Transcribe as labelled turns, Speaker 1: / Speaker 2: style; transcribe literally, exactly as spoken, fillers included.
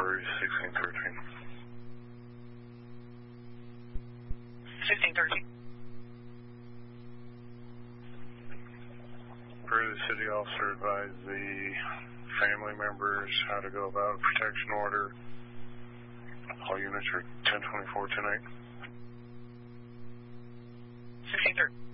Speaker 1: Bruce, sixteen thirteen.
Speaker 2: fifteen thirteen.
Speaker 1: Bruce, the city officer advised the family members how to go about protection order. All units are ten twenty-four, ten eight.
Speaker 2: sixteen thirteen.